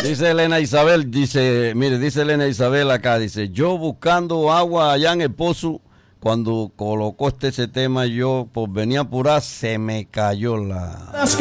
Dice Elena Isabel, dice Elena Isabel acá, dice, yo buscando agua allá en el pozo, cuando colocó ese tema, yo por venir a apurar, se me cayó la...